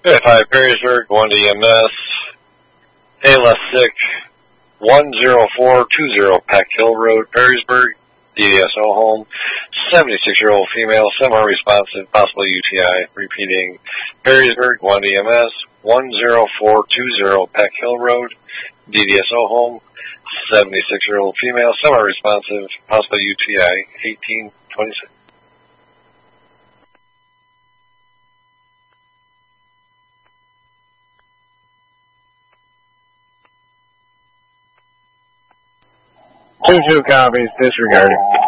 5 Perrysburg, 1 to EMS. ALS sick, 10420 Peck Hill Road, Perrysburg. DDSO home. 76-year-old female, semi-responsive, possible UTI. Repeating, Perrysburg, 1 to EMS. 10420 Peck Hill Road, DDSO home. 76-year-old female, semi-responsive, possible UTI. 1826. Two copies disregarded.